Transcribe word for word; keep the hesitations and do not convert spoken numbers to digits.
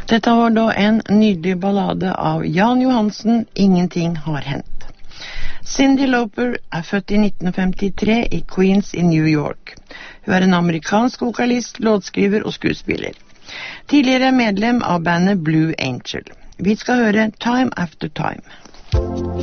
Dette var da en nydelig ballade av Jan Johansen, Ingenting har hendt. Cyndi Lauper er født i nitten femtitre i Queens i New York. Hun er en amerikansk vokalist, låtskriver og skuespiller. Tidligere medlem av bandet Blue Angel. Vi skal høre Time After Time.